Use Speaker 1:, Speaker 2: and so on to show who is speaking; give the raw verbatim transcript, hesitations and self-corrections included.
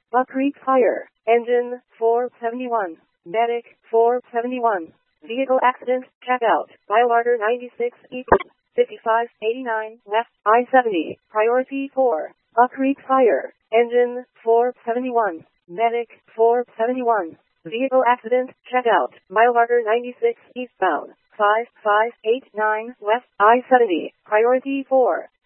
Speaker 1: Buck Creek Fire. Engine four seventy-one. Medic four seventy-one. Vehicle accident. Check out. Biomarker ninety-six equals fifty-five eighty-nine West I seventy. Priority four. Buck Creek Fire. Engine four seventy-one. Medic four seventy-one. Vehicle accident. Check out. Mile marker ninety-six eastbound. five five eight nine West I seventy. Priority four.